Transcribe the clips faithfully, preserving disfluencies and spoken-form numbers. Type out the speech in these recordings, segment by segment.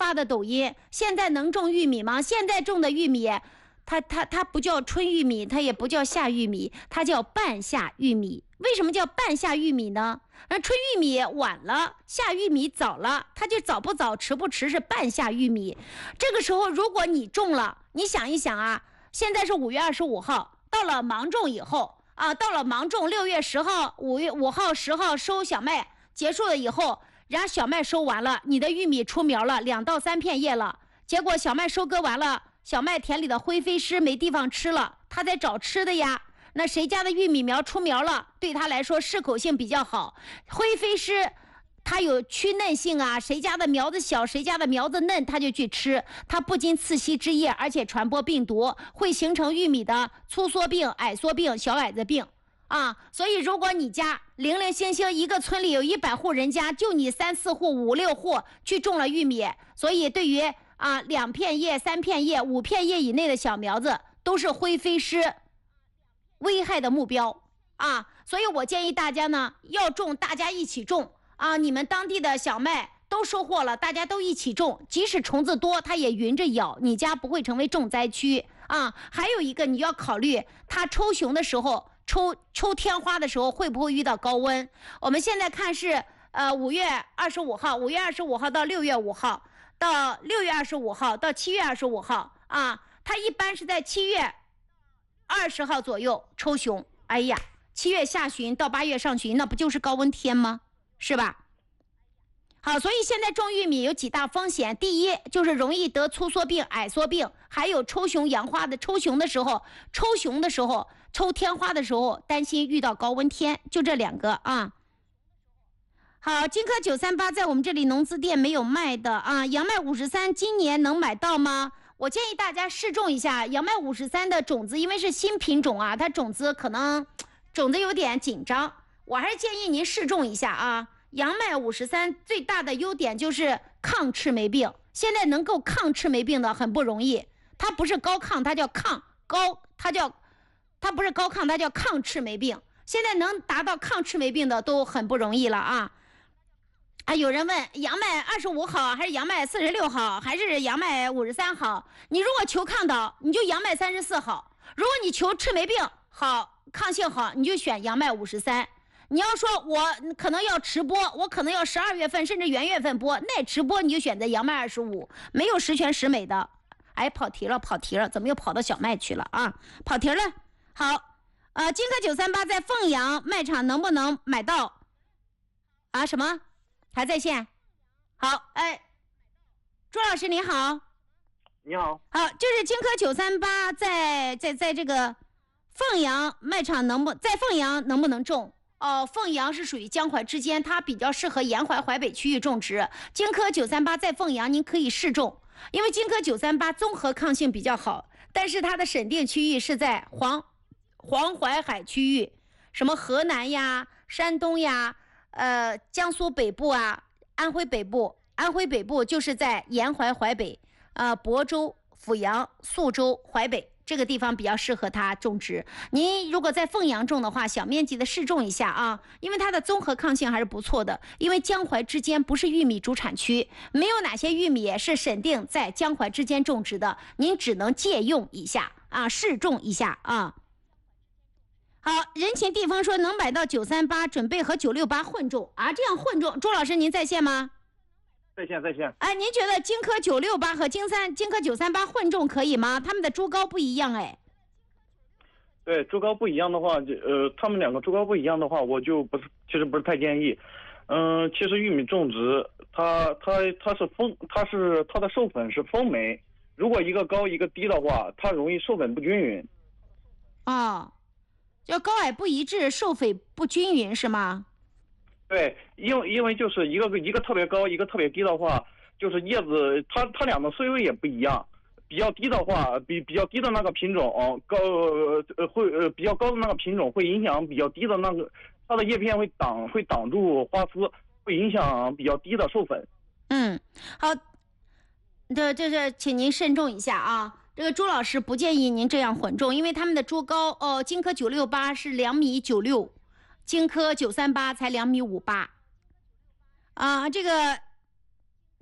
发的抖音，现在能种玉米吗？现在种的玉米，它它它不叫春玉米，它也不叫夏玉米，它叫半夏玉米。为什么叫半夏玉米呢？那春玉米晚了，夏玉米早了，它就早不早迟不迟是半夏玉米。这个时候如果你种了，你想一想啊，现在是五月二十五号，到了芒种以后啊，到了芒种六月十号、五月五号、十号收小麦结束了以后，然后小麦收完了，你的玉米出苗了，两到三片叶了，结果小麦收割完了，小麦田里的灰飞虱没地方吃了，他在找吃的呀。那谁家的玉米苗出苗了，对他来说适口性比较好。灰飞虱它有驱嫩性啊，谁家的苗子小，谁家的苗子嫩，他就去吃。它不仅刺吸枝叶，而且传播病毒，会形成玉米的粗缩病、矮缩病、小矮子病啊。所以如果你家零零星星一个村里有一百户人家，就你三四户、五六户去种了玉米，所以对于啊两片叶、三片叶、五片叶以内的小苗子，都是灰飞虱危害的目标啊。所以我建议大家呢，要种大家一起种啊。你们当地的小麦都收获了，大家都一起种，即使虫子多它也匀着咬，你家不会成为重灾区啊。还有一个你要考虑，它抽熊的时候，抽抽天花的时候会不会遇到高温。我们现在看是呃五月二十五号，五月二十五号到六月五号，到六月二十五号到七月二十五号啊，它一般是在七月二十号左右抽熊。哎呀，七月下旬到八月上旬，那不就是高温天吗？是吧？好，所以现在种玉米有几大风险。第一，就是容易得粗缩病、矮缩病，还有抽熊杨花的。抽熊的时候，抽熊的时候，抽天花的时候，担心遇到高温天，就这两个啊。好，金科九三八在我们这里农资店没有卖的啊。杨麦五十三今年能买到吗？我建议大家试种一下杨麦五十三的种子，因为是新品种啊，它种子可能种子有点紧张，我还是建议您试种一下啊。杨麦五十三最大的优点就是抗赤霉病，现在能够抗赤霉病的很不容易，它不是高抗，它叫抗高，它叫它不是高抗，它叫抗赤霉病，现在能达到抗赤霉病的都很不容易了啊。啊，有人问杨麦二十五好还是杨麦四十六好还是杨麦五十三好？你如果求抗倒，你就杨麦三十四好；如果你求赤霉病好、抗性好，你就选杨麦五十三。你要说我可能要直播，我可能要十二月份甚至元月份播，那直播你就选择杨麦二十五，没有十全十美的。哎，跑题了，跑题了，怎么又跑到小麦去了啊？跑题了。好，呃，金科九三八在凤阳卖场能不能买到？啊，什么？还在线？好，哎，朱老师你好。 你好。 好，就是金科九三八在在在这个凤阳卖场能不在凤阳能不能种？哦，凤阳是属于江淮之间，它比较适合沿淮淮北区域种植。金科九三八在凤阳您可以试种，因为金科九三八综合抗性比较好，但是它的审定区域是在黄黄淮海区域，什么河南呀、山东呀、呃江苏北部啊、安徽北部，安徽北部就是在沿淮淮北，呃亳州、阜阳、宿州、淮北。这个地方比较适合它种植。您如果在凤阳种的话，小面积的试种一下啊，因为它的综合抗性还是不错的。因为江淮之间不是玉米主产区，没有哪些玉米是审定在江淮之间种植的，您只能借用一下啊，试种一下啊。好，人情地方说能买到九三八，准备和九六八混种啊，这样混种。周老师您在线吗？ 在线在线。 哎，您觉得金科九六八和金三金科九三八混种可以吗？他们的株高不一样哎。 对，株高不一样的话，就呃，他们两个株高不一样的话，我就不是，其实不是太建议。嗯、呃，其实玉米种植，它它它是风，它是它的授粉是风媒，如果一个高一个低的话，它容易授粉不均匀。 哦，就高矮不一致，授粉不均匀是吗？ 对，因为因为就是一个一个特别高，一个特别低的话，就是叶子它它俩的穗位也不一样。比较低的话，比比较低的那个品种高呃会呃比较高的那个品种会影响比较低的那个，它的叶片会挡会挡住花丝，会影响比较低的授粉。 嗯，好，这这是请您慎重一下啊。这个朱老师不建议您这样混种，因为他们的株高哦，金科九六八是两米九六。金科九三八才两米五八，啊，这个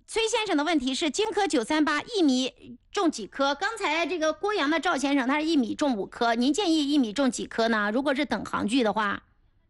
崔先生的问题是金科九三八一米种几颗？刚才这个郭阳的赵先生他是一米种五颗，您建议一米种几颗呢？如果是等行距的话，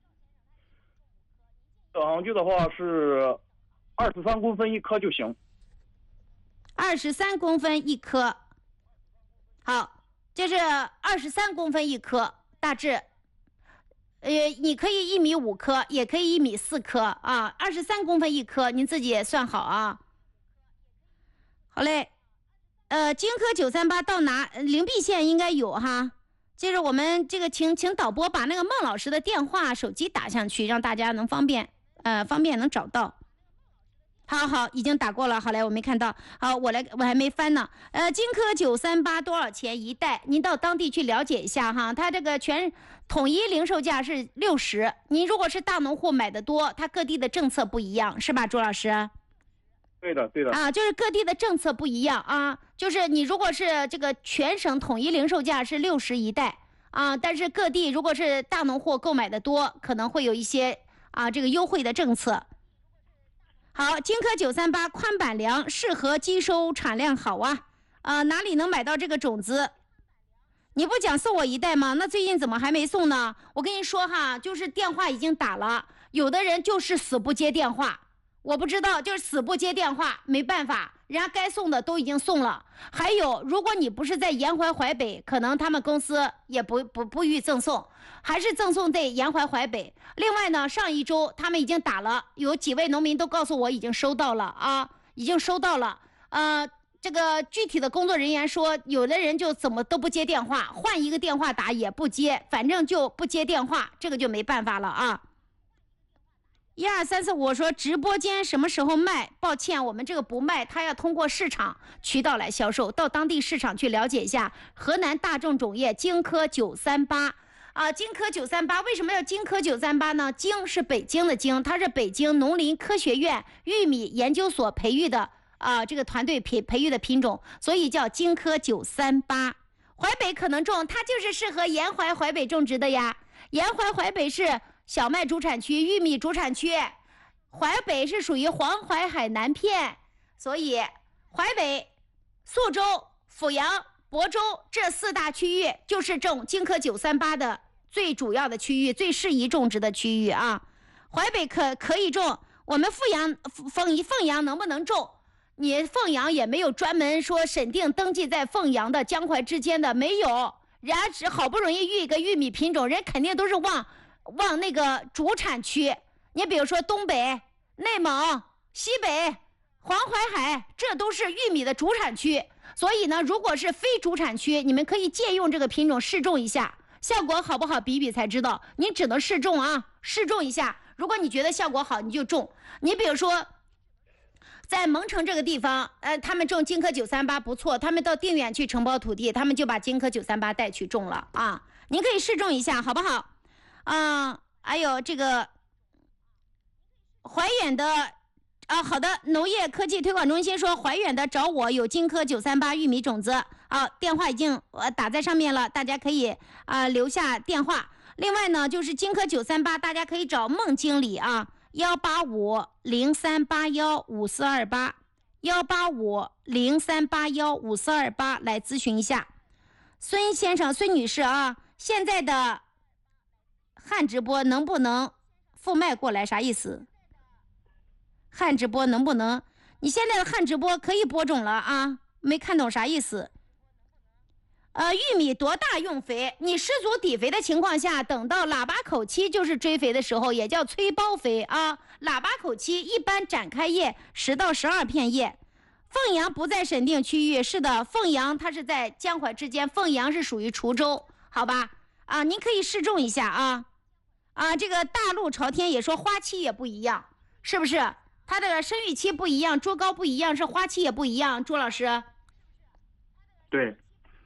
等行距的话是二十三公分一颗就行。 二十三公分一颗，好，这是二十三公分一颗，大致。呃，你可以一米五颗，也可以一米四颗啊，二十三公分一颗，您自己也算好啊。好嘞，呃，金科九三八到哪？灵璧县应该有哈。接着我们这个请请导播把那个孟老师的电话、手机打上去，让大家能方便呃方便能找到。好好，已经打过了。好嘞，我没看到。好，我来，我还没翻呢。呃，金科九三八多少钱一袋？您到当地去了解一下哈。它这个全统一零售价是六十。您如果是大农户买的多，它各地的政策不一样，是吧，朱老师？ 对的，对的。 啊，就是各地的政策不一样啊。就是你如果是这个全省统一零售价是六十一袋啊，但是各地如果是大农户购买的多，可能会有一些啊这个优惠的政策。好，金科九三八宽板梁适合基收产量好啊，呃，哪里能买到这个种子？你不讲送我一袋吗？那最近怎么还没送呢？我跟你说哈，就是电话已经打了，有的人就是死不接电话，我不知道，就是死不接电话，没办法，人家该送的都已经送了。还有，如果你不是在沿淮淮北，可能他们公司也不不不予赠送，还是赠送在沿淮淮北。另外呢，上一周他们已经打了，有几位农民都告诉我已经收到了啊，已经收到了。呃，这个具体的工作人员说，有的人就怎么都不接电话，换一个电话打也不接，反正就不接电话，这个就没办法了啊。一二三四五，我说直播间什么时候卖？抱歉，我们这个不卖，他要通过市场渠道来销售，到当地市场去了解一下。河南大众种业金科九三八。啊，金科九三八为什么要金科九三八呢？京是北京的京，它是北京农林科学院玉米研究所培育的啊，这个团队培培育的品种，所以叫金科九三八。淮北可能种，它就是适合沿淮淮北种植的呀。沿淮淮北是小麦主产区、玉米主产区，淮北是属于黄淮海南片，所以淮北、宿州、阜阳、亳州这四大区域就是种金科九三八的最主要的区域，最适宜种植的区域啊。淮北可可以种，我们阜阳凤凤阳能不能种？你凤阳也没有专门说审定登记在凤阳的江淮之间的，没有。人家只好不容易育一个玉米品种，人肯定都是往往那个主产区。你比如说东北、内蒙、西北、黄淮海，这都是玉米的主产区。所以呢，如果是非主产区，你们可以借用这个品种试种一下，效果好不好比比才知道。你只能试种啊，试种一下。如果你觉得效果好，你就种。你比如说，在蒙城这个地方，呃，他们种金科九三八不错，他们到定远去承包土地，他们就把金科九三八带去种了啊。您可以试种一下，好不好？啊，还有这个怀远的。啊，好的，农业科技推广中心说怀远的找我有金科九三八玉米种子，啊，电话已经呃打在上面了，大家可以啊、呃、留下电话。另外呢，就是金科九三八，大家可以找孟经理啊，幺八五零三八幺五四二八，幺八五零三八幺五四二八来咨询一下。孙先生、孙女士啊，现在的汉直播能不能复卖过来？啥意思？汉直播能不能？你现在的汉直播可以播种了啊？没看懂啥意思？呃，玉米多大用肥？你施足底肥的情况下，等到喇叭口期就是追肥的时候，也叫催包肥啊。喇叭口期一般展开叶十到十二片叶。凤阳不在审定区域，是的，凤阳它是在江淮之间，凤阳是属于滁州，好吧？啊，您可以试种一下啊。啊，这个大陆朝天也说花期也不一样，是不是？它的生育期不一样，株高不一样，是花期也不一样。朱老师， 对，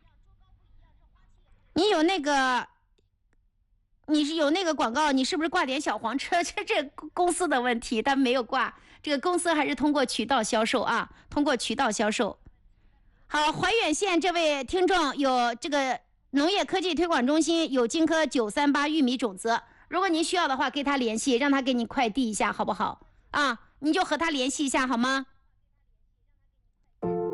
你有那个，你是有那个广告，你是不是挂点小黄车？这这公司的问题，但没有挂。这个公司还是通过渠道销售啊，通过渠道销售。好，怀远县这位听众有这个农业科技推广中心有金科九三八玉米种子，如果您需要的话，跟他联系，让他给你快递一下，好不好？啊。你就和他联系一下好吗？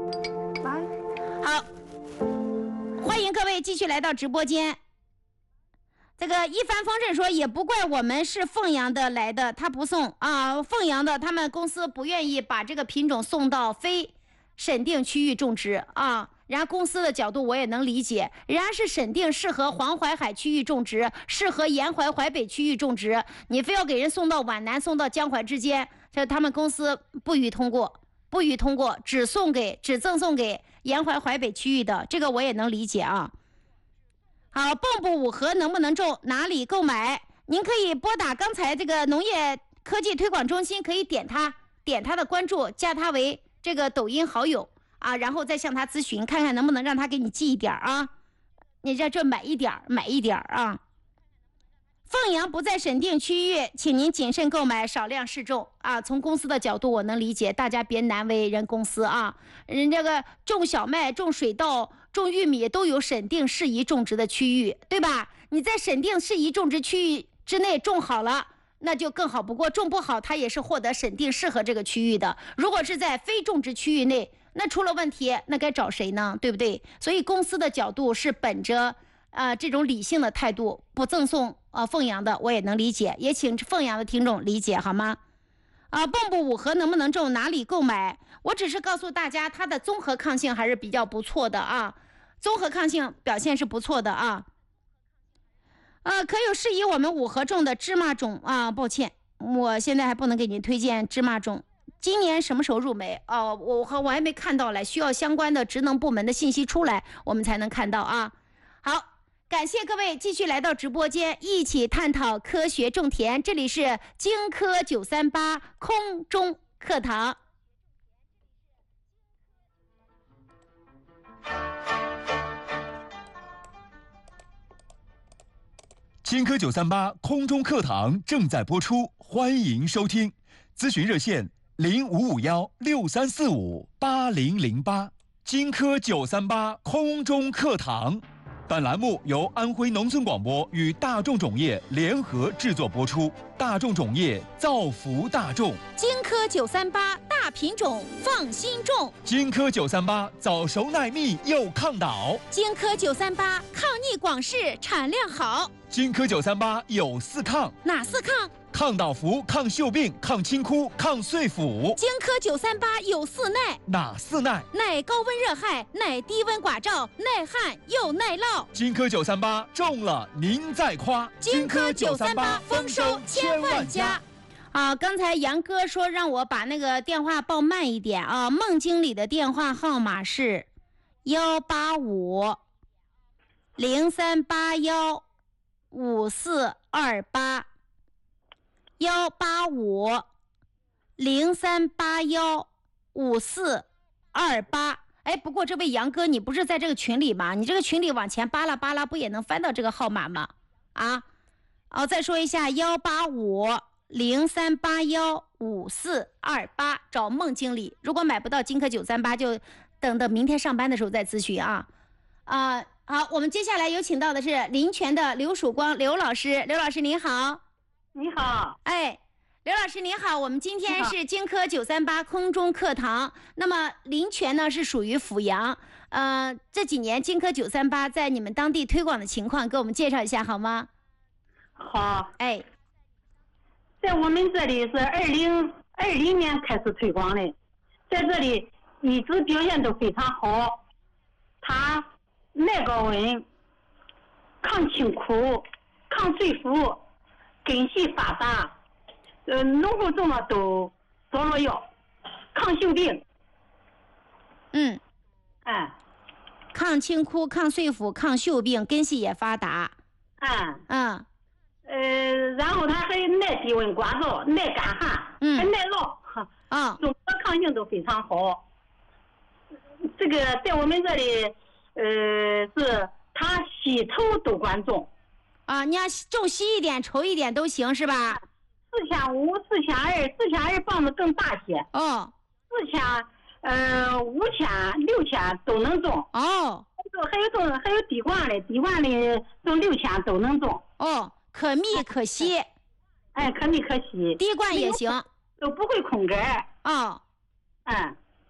好，欢迎各位继续来到直播间。这个一帆风顺说也不怪我们是凤阳的来的，他不送啊，凤阳的他们公司不愿意把这个品种送到非审定区域种植啊。人家公司的角度我也能理解，人家是审定适合黄淮海区域种植，适合沿淮淮北区域种植，你非要给人送到皖南送到江淮之间，这他们公司不予通过，不予通过，只送给只赠送给沿淮淮北区域的，这个我也能理解啊。好，蚌埠五禾能不能种？哪里购买？您可以拨打刚才这个农业科技推广中心，可以点他点他的关注，加他为这个抖音好友啊，然后再向他咨询，看看能不能让他给你寄一点啊。你在这买一点买一点啊。凤阳不在审定区域，请您谨慎购买，少量试种啊。从公司的角度我能理解，大家别难为人公司啊。人这个种小麦、种水稻、种玉米都有审定适宜种植的区域，对吧？你在审定适宜种植区域之内种好了，那就更好不过，种不好它也是获得审定适合这个区域的。如果是在非种植区域内，那出了问题，那该找谁呢？对不对？所以公司的角度是本着呃这种理性的态度，不赠送呃凤阳的，我也能理解，也请凤阳的听众理解好吗？啊，蚌埠五禾能不能种？哪里购买？我只是告诉大家，它的综合抗性还是比较不错的啊，综合抗性表现是不错的啊。呃，可有适宜我们五禾种的芝麻种啊？抱歉，我现在还不能给您推荐芝麻种。今年什么时候入梅？哦，我我还没看到嘞，需要相关的职能部门的信息出来，我们才能看到啊。好。感谢各位继续来到直播间，一起探讨科学种田。这里是荆轲九三八空中课堂。 荆轲九三八空中课堂正在播出，欢迎收听。咨询热线零五五幺六三四五八零零八。荆轲九三八空中课堂。本栏目由安徽农村广播与大众种业联合制作播出。大众种业造福大众。 荆轲九三八大品种，放心种。 荆轲九三八早熟耐蜜又抗倒。 荆轲九三八抗逆广势，产量好。 荆轲九三八有四抗， 哪四抗？ 抗倒伏、抗锈病、抗侵枯、抗碎腐。 荆轲九三八有四耐， 哪四耐？ 耐高温热害，耐低温寡照，耐旱又耐涝。 荆轲九三八种了您再夸。 荆轲九三八丰收千万家。啊，刚才杨哥说让我把那个电话报慢一点啊。孟经理的电话号码是幺八五零三八幺五四二八。幺八五零三八幺五四二八。哎，不过这位杨哥，你不是在这个群里吗？你这个群里往前扒拉扒拉，不也能翻到这个号码吗？啊，哦，再说一下，幺八五零三八幺五四二八，找孟经理。如果买不到荆轲九三八，就等等明天上班的时候再咨询啊。啊，好，我们接下来有请到的是临泉的刘曙光刘老师，刘老师您好。 你好， 哎，刘老师您好，我们今天是荆轲九三八空中课堂。那么临泉呢是属于阜阳，呃，这几年荆轲九三八在你们当地推广的情况，给我们介绍一下好吗？ 好， 哎， 在我们这里是二零二零年开始推广的，在这里一直表现都非常好，它耐高温、抗侵枯、抗碎腐。根系发达，呃，农户种了都着了药，抗锈病。 嗯， 哎， 抗侵枯、抗碎腐、抗锈病，根系也发达。 嗯嗯， 呃，然后它还耐低温寡燥、耐干旱， 嗯， 还耐涝， 啊， 综合抗性都非常好。这个在我们这里，呃，是它西头都管种。 啊，你要种稀一点、稠一点都行，是吧？ 四千五、四千二、四千二棒子更大些。 哦。 四千、呃，五千、六千都能种。 哦。 还有种，还有滴灌的，滴灌的种六千都能种。 哦，可密可稀。 哎，可密可稀。 滴灌也行。 都不会空杆。 哦。 嗯。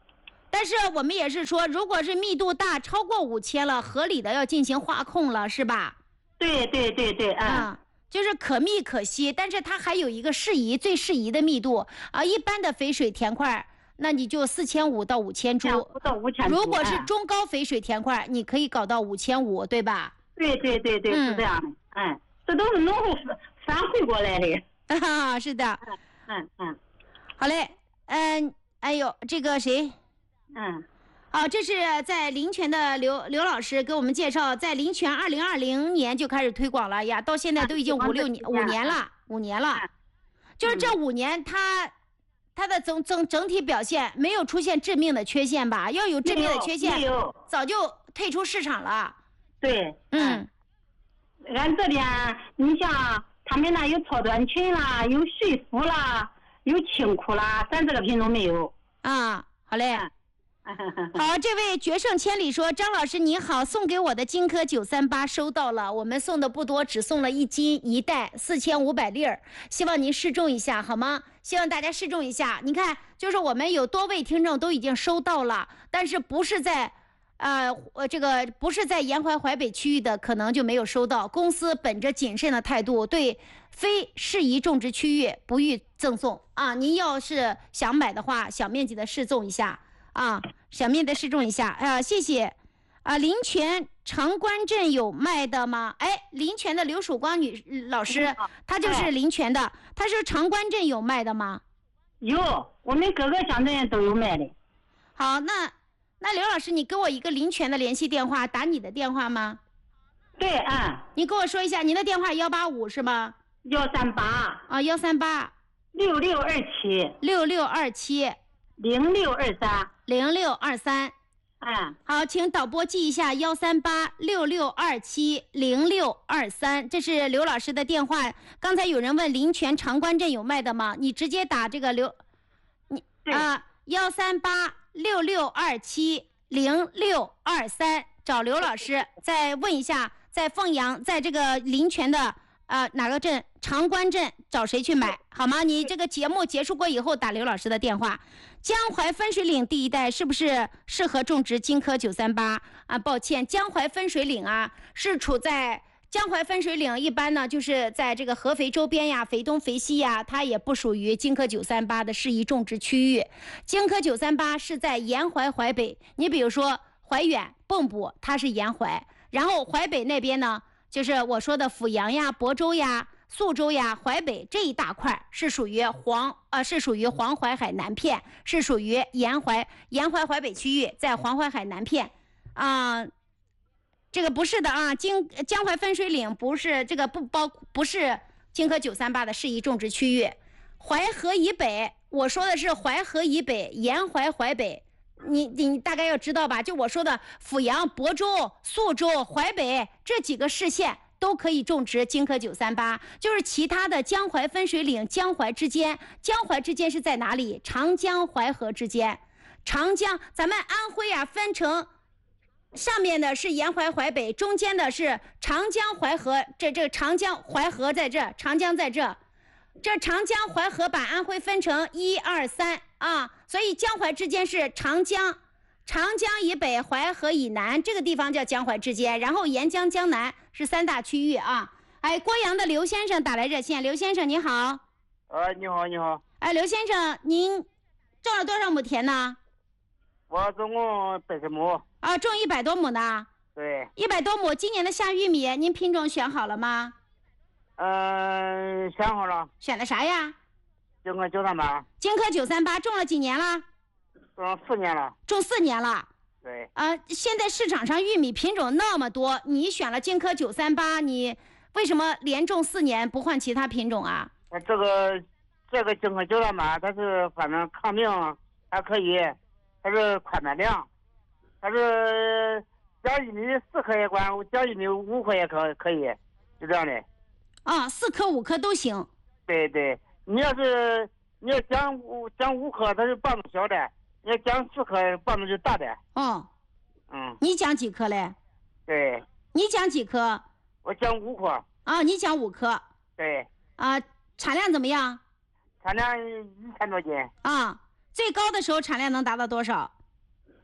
但是我们也是说，如果是密度大超过五千了，合理的要进行化控了，是吧？ 对对对对，啊、 嗯，就是可密可稀，但是它还有一个适宜最适宜的密度啊。一般的肥水田块，那你就四千五到五千株， 到五千株。 如果是啊中高肥水田块，你可以搞到五千五，对吧？ 对对对对， 嗯是这样的。嗯，这都是农户反馈过来的。 啊，是的。 嗯嗯好嘞，嗯，哎呦，这个谁？ 嗯。 好，这是在林泉的刘刘老师给我们介绍，在林泉二零二零年就开始推广了呀，到现在都已经五六年五年了，五年了，就是这五年它它的整整整体表现没有出现致命的缺陷吧？要有致命的缺陷没有， 早就退出市场了。 对， 嗯， 俺这边你像他们那有超短裙啦，有水福啦，有青裤啦，咱这个品种没有。 啊，好嘞。好，这位决胜千里说：“张老师你好，送给我的金科九三八收到了，我们送的不多，只送了一斤一袋，四千五百粒儿，希望您试种一下好吗？希望大家试种一下。你看，就是我们有多位听众都已经收到了，但是不是在，呃，呃这个不是在沿淮淮北区域的，可能就没有收到。公司本着谨慎的态度，对非适宜种植区域不予赠送啊。您要是想买的话，小面积的试种一下。”啊，小面的试种一下啊，谢谢。啊，林泉长关镇有卖的吗？哎，林泉的刘曙光女老师，她就是林泉的，她说长关镇有卖的吗？ 有，我们各个乡镇都有卖的。 好，那那刘老师，你给我一个林泉的联系电话，打你的电话吗？ 对，啊， 你跟我说一下，您的电话幺八五是吗？ 幺三八啊，幺三八六六二七六六二七零六二三。 零六二三， 嗯， 好，请导播记一下幺三八六六二七零六二三，这是刘老师的电话。刚才有人问林泉长关镇有卖的吗？你直接打这个刘，你啊幺三八六六二七零六二三找刘老师，再问一下，在凤阳，在这个林泉的呃哪个镇？长关镇找谁去买好吗？你这个节目结束过以后打刘老师的电话。江淮分水岭第一带是不是适合种植金科九三八啊？抱歉，江淮分水岭啊是处在江淮分水岭，一般呢就是在这个合肥周边呀，肥东肥西呀，它也不属于金科九三八的适宜种植区域。金科九三八是在沿淮淮北，你比如说怀远、蚌埠，它是沿淮，然后淮北那边呢，就是我说的阜阳呀、亳州呀。宿州呀、淮北这一大块是属于黄呃是属于黄淮海南片，是属于沿淮沿淮淮北区域，在黄淮海南片啊、呃，这个不是的啊，京江淮分水岭不是这个不包不是金科九三八的适宜种植区域，淮河以北，我说的是淮河以北沿淮淮北。你你大概要知道吧？就我说的阜阳、亳州、宿州、淮北这几个市县。都可以种植金科九三八，就是其他的江淮分水岭、江淮之间，江淮之间是在哪里？长江、淮河之间，长江，咱们安徽啊，分成上面的是沿淮淮北，中间的是长江、淮河，这这长江、淮河在这，长江在这，这长江、淮河把安徽分成一二三啊，所以江淮之间是长江。长江以北，淮河以南，这个地方叫江淮之间，然后沿江、江南是三大区域啊。哎，郭阳的刘先生打来热线，刘先生你好。 呃，你好，你好。 哎，刘先生，您种了多少亩田呢？ 我总共百十亩。 啊，种一百多亩呢。 对。 一百多亩，今年的夏玉米，您品种选好了吗？ 嗯、呃，选好了。 选的啥呀？ 金科九三八。 金科九三八种了几年了？ 种四年了。 种四年了。 对。 啊，现在市场上玉米品种那么多，你选了金科九三八，你为什么连种四年不换其他品种啊？ 这个这个金科九三八，它是反正抗病还可以，它是宽满量，它是讲玉米四颗也管，讲玉米五颗也可可以，就这样的。 啊，四颗五颗都行。 对对，你要是你要讲五讲五颗，它是棒子小的；你要讲四颗，棒子就大的。 哦。 嗯。 你讲几颗嘞？ 对。 你讲几颗？ 我讲五颗。 啊，你讲五颗。 对。 啊，产量怎么样？ 产量一千多斤。 啊，最高的时候产量能达到多少？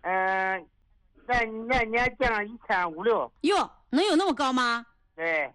嗯，那那年降了一千五六。 哟，能有那么高吗？ 对。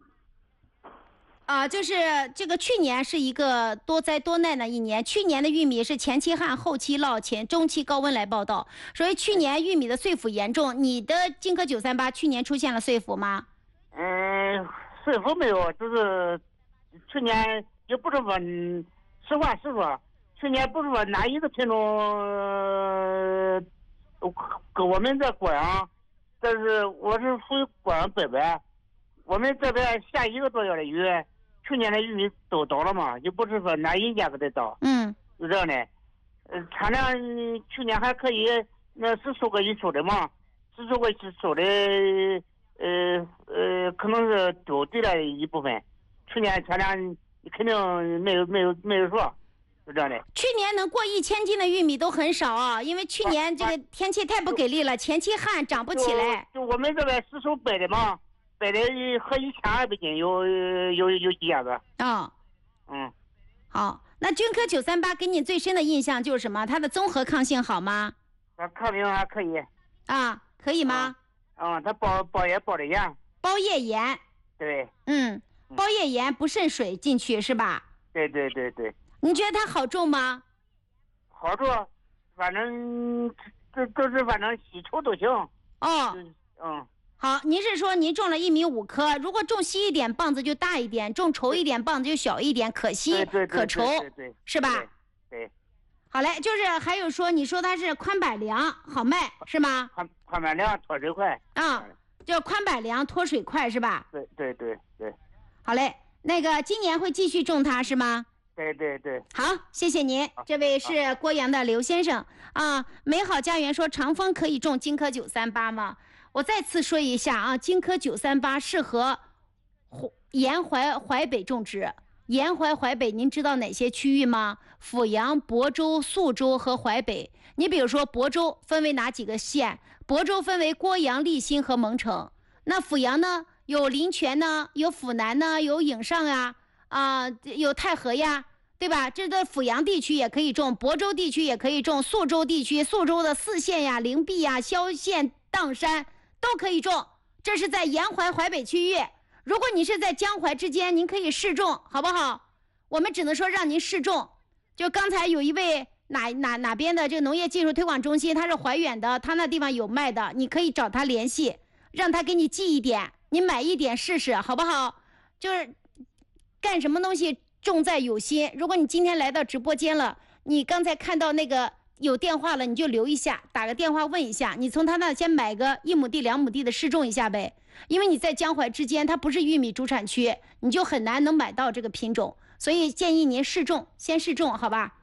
啊，就是这个去年是一个多灾多难的一年，去年的玉米是前期旱，后期涝，前中期高温来报道，所以去年玉米的穗腐严重。你的金科九三八去年出现了穗腐吗？ 嗯，穗腐没有，就是去年也不是说，实话实说，去年不是说哪一个品种，呃，跟我们在贵阳，但是我是属于贵阳北边，我们这边下一个多月的雨。去年的玉米都倒了嘛，就不是说哪一家给它倒， 嗯， 就这样的。呃，产量去年还可以，那是收割一收的嘛，是收割一收的，呃呃，可能是丢对了一部分。去年产量肯定没有没有没有说，就这样的。 去年能过一千斤的玉米都很少啊，因为去年这个天气太不给力了，前期旱长不起来。 就, 就我们这边实手掰的嘛。百的和一千二百斤有有有几叶子啊、哦？ 嗯， 好，那菌科九三八给你最深的印象就是什么？它的综合抗性好吗？ 它抗病还可以啊，可以吗？ 嗯，嗯它包包叶包的严， 包叶严。 对， 嗯，包叶严不渗水进去是吧？ 对对对对。 你觉得它好种吗？ 好种，反正这这是反正稀稠都行。 哦， 嗯。 好，您是说您种了一米五颗，如果种稀一点棒子就大一点，种稠一点棒子就小一点，可稀可稠，是吧？ 对。对好嘞，就是还有说，你说它是宽板梁好卖是吗？ 宽宽板梁脱水快。 啊，就是宽板梁脱水快是吧？ 对对对对。 好嘞，那个今年会继续种它是吗？ 对对对。 好，谢谢您。这位是郭阳的刘先生啊。美好家园说长风可以种金科九三八吗？我再次说一下啊，金科九三八适合沿淮淮北种植。沿淮淮北，您知道哪些区域吗？阜阳、亳州、宿州和淮北。你比如说亳州分为哪几个县？亳州分为郭阳、利辛和蒙城。那阜阳呢，有临泉呢，有阜南呢，有颍上呀，啊、呃，有太和呀，对吧？这个阜阳地区也可以种，亳州地区也可以种，宿州地区，宿州的泗县呀、灵璧呀、萧县、砀山都可以种。这是在沿淮淮北区域。如果你是在江淮之间，您可以试种，好不好？我们只能说让您试种。就刚才有一位哪哪哪边的这个农业技术推广中心，他是怀远的，他那地方有卖的，你可以找他联系，让他给你寄一点，你买一点试试，好不好？就是干什么东西重在有心。如果你今天来到直播间了，你刚才看到那个有电话了，你就留一下，打个电话问一下，你从他那先买个一亩地两亩地的试种一下呗。因为你在江淮之间，它不是玉米主产区，你就很难能买到这个品种，所以建议您试种，先试种，好吧？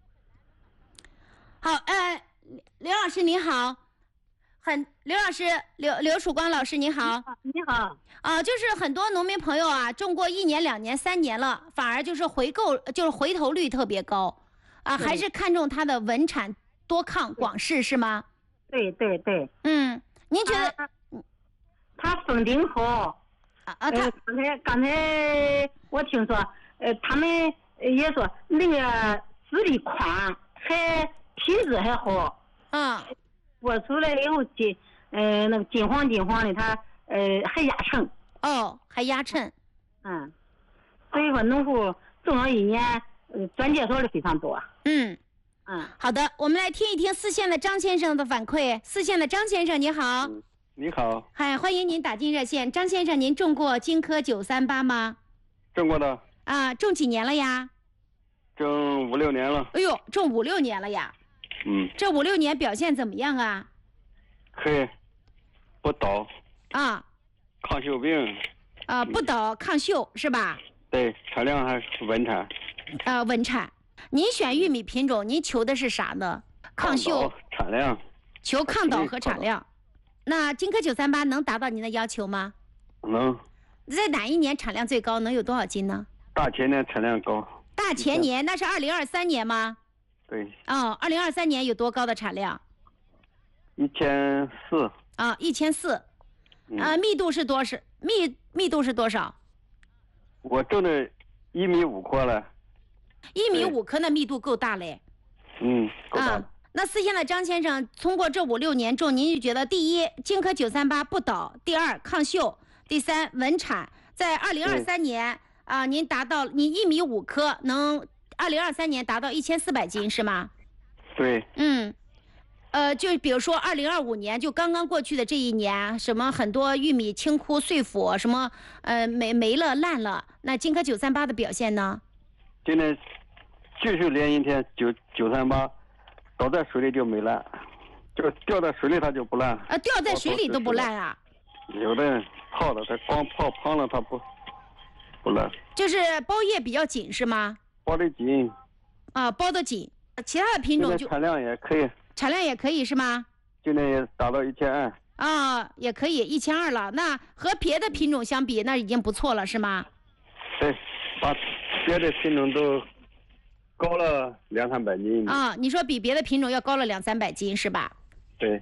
好，呃，刘老师您好，很刘老师刘刘曙光老师您好， 你好啊、呃，就是很多农民朋友啊，种过一年、两年、三年了，反而就是回购，就是回头率特别高，啊、呃，还是看重它的稳产、多抗、广适是吗？ 对对对， 嗯，您觉得？啊他封顶好啊啊！他、 呃、刚才刚才我听说，呃，他们也说那个籽粒宽，还品质还好。 嗯， 播出来以后金，呃，那个金黄金黄的，它呃还压秤。 哦，还压秤。 嗯，所以说农户种了一年，呃，转介绍的非常多。 嗯嗯， 好的，我们来听一听四县的张先生的反馈。四县的张先生，你好。 嗯你好， 嗨，欢迎您打进热线。张先生，您种过金科九三八吗？ 种过的。 啊，种几年了呀？ 种五六年了。 哎呦，种五六年了呀。 嗯。 这五六年表现怎么样啊？ 可以，不倒。 啊。 抗锈病。 啊，不倒抗锈是吧？ 对，产量还是稳产。 啊，稳产。您选玉米品种，您求的是啥呢？抗锈、 产量。 求抗倒和产量。那金科九三八能达到您的要求吗？ 能。 在哪一年产量最高？能有多少斤呢？ 大前年产量高。 大前年那是二零二三年吗？ 对。 哦，二零二三年有多高的产量？ 一千四。 啊，一千四。啊，密度是多少？密密度是多少？ 我种的一米五颗了。 一米五颗，那密度够大嘞。 嗯，够大。啊， 那四线的张先生，通过这五六年种，您就觉得第一，金科九三八不倒；第二，抗锈；第三，稳产。在二零二三年啊、呃，您达到你一米五颗，能二零二三年达到一千四百斤是吗？ 对。 嗯，呃，就比如说二零二五年，就刚刚过去的这一年，什么很多玉米青枯碎腐，什么呃没没了烂了，那金科九三八的表现呢？ 今天继续连一天九九三八。倒在水里就没烂，就掉在水里它就不烂。 啊，掉在水里都不烂啊？ 有的泡的，它光泡胖了它不不烂。 就是包叶比较紧是吗？ 包得紧。 啊，包得紧。其他的品种就产量也可以。 产量也可以是吗？ 今年也达到一千二。 啊，也可以一千二了。那和别的品种相比，那已经不错了是吗？ 对，把别的品种都。高了两三百斤啊！你说比别的品种要高了两三百斤是吧？ 对。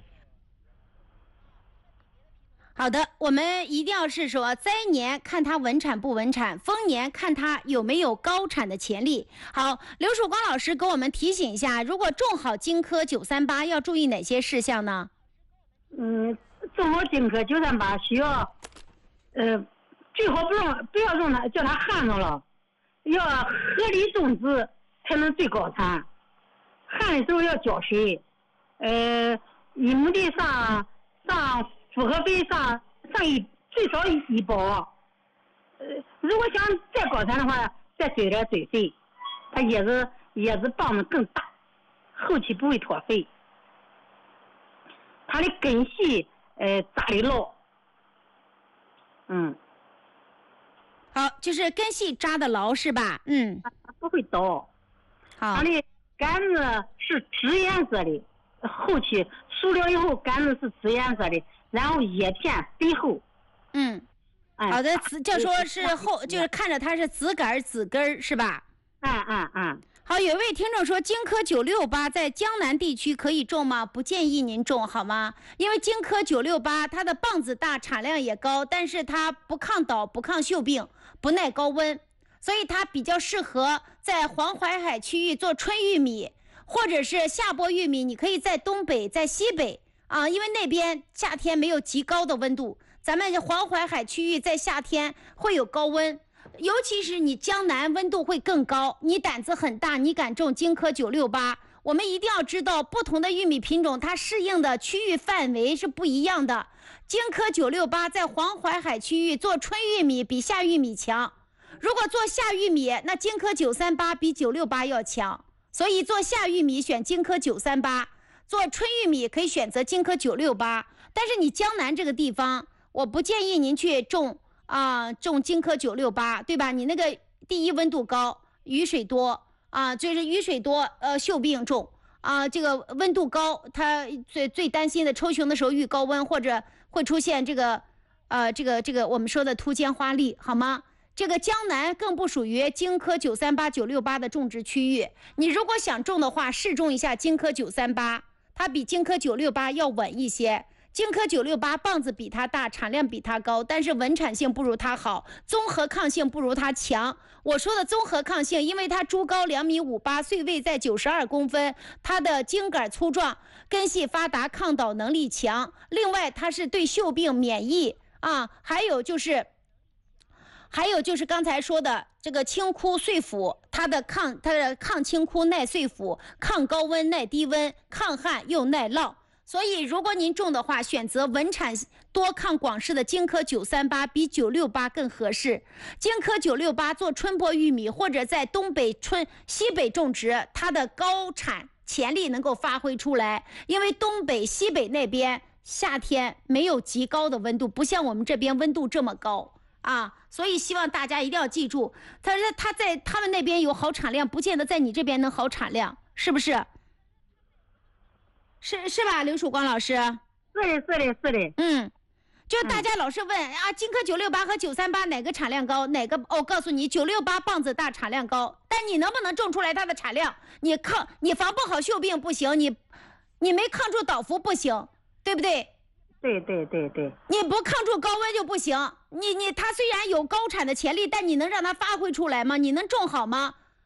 好的，我们一定要是说灾年看它稳产不稳产，丰年看它有没有高产的潜力。好，刘曙光老师给我们提醒一下，如果种好金科九三八要注意哪些事项呢？ 嗯，种好金科九三八需要，呃，最好不用不要用它叫它旱着了，要合理种植。才能最高产，旱的时候要浇水，呃，一亩地上上复合肥上上一最少一包，呃，如果想再高产的话，再堆点堆肥，它叶子叶子棒子更大，后期不会脱肥，它的根系呃扎的牢，嗯， 好，就是根系扎的牢是吧？嗯， 它不会倒。 好， 它的杆子是紫颜色的，后期熟了以后杆子是紫颜色的，然后叶片肥厚。 嗯， 哎、 好的，紫就说是后，就是看着它是紫杆紫根是吧？ 嗯嗯嗯。 好，有一位听众说，金科九六八在江南地区可以种吗？不建议您种，好吗？因为金科九六八它的棒子大，产量也高，但是它不抗倒、不抗锈病、不耐高温。所以它比较适合在黄淮海区域做春玉米，或者是夏播玉米。你可以在东北、在西北啊，因为那边夏天没有极高的温度。咱们黄淮海区域在夏天会有高温，尤其是你江南温度会更高。你胆子很大，你敢种金科九六八？我们一定要知道，不同的玉米品种它适应的区域范围是不一样的。金科九六八在黄淮海区域做春玉米比夏玉米强。如果做夏玉米，那金科九三八比九六八要强，所以做夏玉米选金科九三八，做春玉米可以选择金科九六八。但是你江南这个地方，我不建议您去种啊、呃，种金科九六八，对吧？你那个第一温度高，雨水多啊、呃，就是雨水多，呃，锈病重啊、呃，这个温度高，它最最担心的抽熊的时候遇高温，或者会出现这个，呃，这个这个我们说的秃尖花粒，好吗？这个江南更不属于金科九三八、九六八的种植区域。你如果想种的话，试种一下金科九三八，它比金科九六八要稳一些。金科九六八棒子比它大，产量比它高，但是稳产性不如它好，综合抗性不如它强。我说的综合抗性，因为它株高两米五八，穗位在九十二公分，它的茎杆粗壮，根系发达，抗倒能力强。另外，它是对锈病免疫啊，还有就是。还有就是刚才说的这个青枯碎腐，它的抗它的抗青枯耐碎腐，抗高温耐低温，抗旱又耐涝。所以如果您种的话，选择稳产多抗广式的金科九三八比九六八更合适。金科九六八做春播玉米，或者在东北春西北种植，它的高产潜力能够发挥出来。因为东北西北那边夏天没有极高的温度，不像我们这边温度这么高啊，所以希望大家一定要记住，他说他在他们那边有好产量，不见得在你这边能好产量，是不是？是是吧，刘曙光老师？ 是的，是的，是的。 嗯，就大家老是问、嗯、啊，金科九六八和九三八哪个产量高？哪个？哦，告诉你，九六八棒子大，产量高，但你能不能种出来它的产量？你抗你防不好锈病不行，你你没抗住倒伏不行，对不对？ 对对对对， 你不抗住高温就不行。你你它虽然有高产的潜力，但你能让它发挥出来吗？你能种好吗？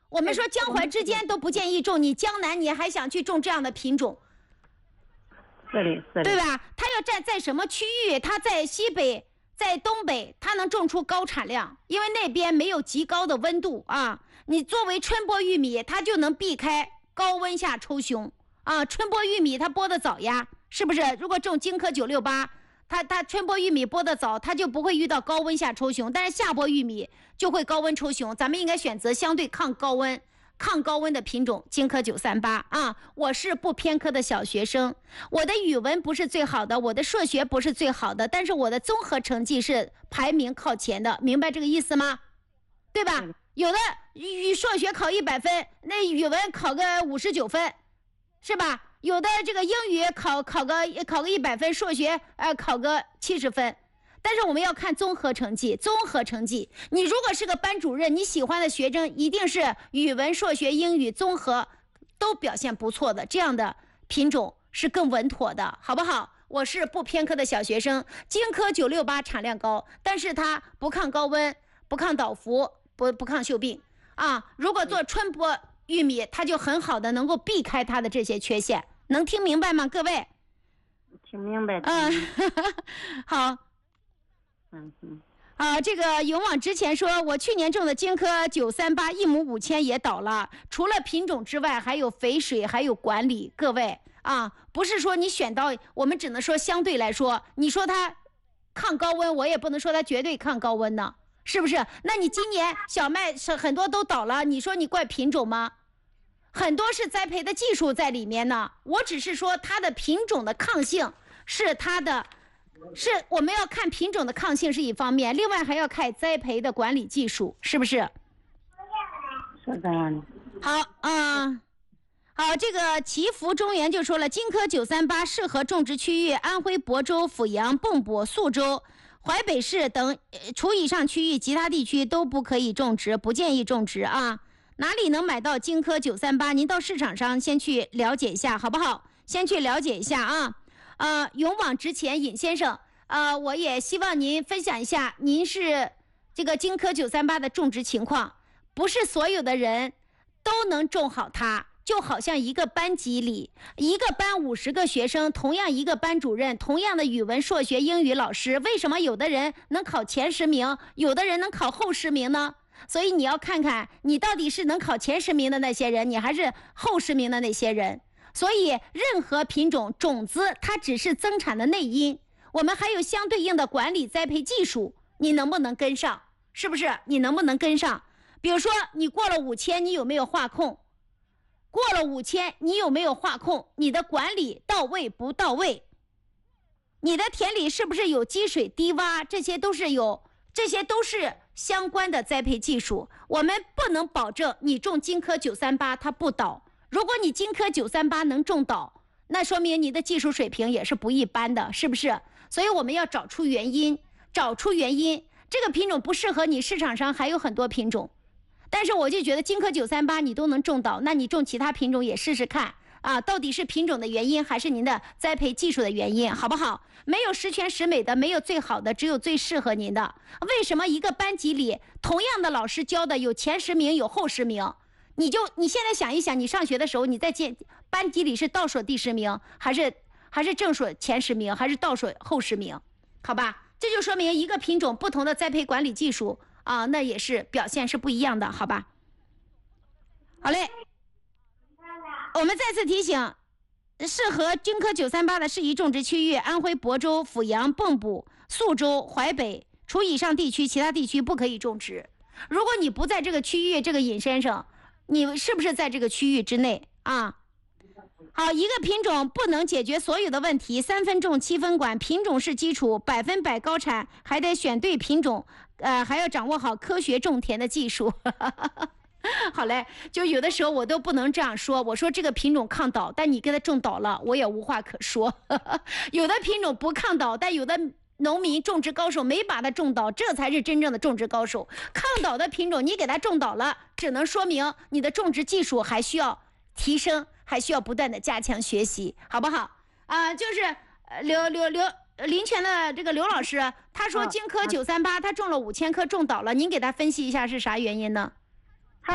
我们说江淮之间都不建议种，你江南你还想去种这样的品种？ 是的，是的， 对吧？它要站在什么区域？它在西北，在东北，它能种出高产量，因为那边没有极高的温度啊。你作为春播玉米，它就能避开高温下抽熊啊。春播玉米它播得早呀，是不是？如果种金科九六八。它它春播玉米播得早，它就不会遇到高温下抽熊，但是夏播玉米就会高温抽熊。咱们应该选择相对抗高温、抗高温的品种，金科九三八啊。我是不偏科的小学生，我的语文不是最好的，我的数学不是最好的，但是我的综合成绩是排名靠前的，明白这个意思吗？对吧？有的语数学考一百分，那语文考个五十九分，是吧？有的这个英语考考个考个一百分，数学呃考个七十分，但是我们要看综合成绩，综合成绩。你如果是个班主任，你喜欢的学生一定是语文、数学、英语综合都表现不错的，这样的品种是更稳妥的，好不好？我是不偏科的小学生，金科九六八产量高，但是它不抗高温，不抗倒伏，不不抗锈病啊。如果做春播玉米，它就很好的能够避开它的这些缺陷，能听明白吗，各位？ 听明白。 嗯，好。 嗯嗯。 啊，这个勇往直前说，我去年种的金科九三八一亩五千也倒了，除了品种之外，还有肥水，还有管理。各位啊，不是说你选到，我们只能说相对来说，你说它抗高温，我也不能说它绝对抗高温呢，是不是？那你今年小麦是很多都倒了，你说你怪品种吗？很多是栽培的技术在里面呢，我只是说它的品种的抗性是它的，是我们要看品种的抗性是一方面，另外还要看栽培的管理技术，是不是？ 是这样的。 好啊、呃，好，这个祈福中原就说了，金科九三八适合种植区域安徽亳州、阜阳、蚌埠、宿州、淮北市等除以上区域，其他地区都不可以种植，不建议种植啊。哪里能买到金科九三八？您到市场上先去了解一下，好不好？先去了解一下啊。呃，勇往直前，尹先生，呃，我也希望您分享一下，您是这个金科九三八的种植情况。不是所有的人都能种好它，就好像一个班级里，一个班五十个学生，同样一个班主任，同样的语文、数学、英语老师，为什么有的人能考前十名，有的人能考后十名呢？所以你要看看你到底是能考前十名的那些人，你还是后十名的那些人。所以任何品种种子它只是增产的内因，我们还有相对应的管理栽培技术，你能不能跟上？是不是？你能不能跟上？比如说你过了五千，你有没有化控？过了五千，你有没有化控？你的管理到位不到位？你的田里是不是有积水低洼？这些都是有，这些都是相关的栽培技术。我们不能保证你种金科九三八它不倒。如果你金科九三八能种倒，那说明你的技术水平也是不一般的，是不是？所以我们要找出原因，找出原因。这个品种不适合你，市场上还有很多品种。但是我就觉得金科九三八你都能种倒，那你种其他品种也试试看啊，到底是品种的原因还是您的栽培技术的原因，好不好？没有十全十美的，没有最好的，只有最适合您的。为什么一个班级里同样的老师教的有前十名有后十名？你就你现在想一想，你上学的时候你在班级里是倒数第十名，还是还是正数前十名，还是倒数后十名？好吧，这就说明一个品种不同的栽培管理技术啊，那也是表现是不一样的，好吧？好嘞，我们再次提醒，适合金科九三八的适宜种植区域：安徽亳州、阜阳、蚌埠、宿州、淮北，除以上地区，其他地区不可以种植。如果你不在这个区域，这个尹先生，你是不是在这个区域之内啊？好，一个品种不能解决所有的问题，三分种七分管，品种是基础，百分百高产还得选对品种，呃，还要掌握好科学种田的技术。好嘞，就有的时候我都不能这样说，我说这个品种抗倒，但你给它种倒了，我也无话可说。有的品种不抗倒，但有的农民种植高手没把它种倒，这才是真正的种植高手。抗倒的品种你给它种倒了，只能说明你的种植技术还需要提升，还需要不断的加强学习，好不好？啊、呃，就是呃刘刘刘林泉的这个刘老师，他说金科九三八他种了五千棵种倒了，您给他分析一下是啥原因呢？ 他的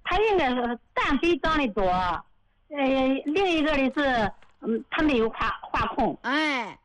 他应该是氮肥长得多，呃，另一个的是，嗯，他没有化化控。 哎，